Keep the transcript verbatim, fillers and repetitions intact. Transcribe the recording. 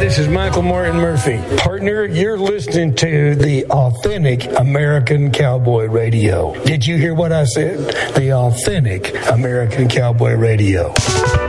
This is Michael Martin Murphy. Partner, you're listening to the Authentic American Cowboy Radio. Did you hear what I said? The Authentic American Cowboy Radio.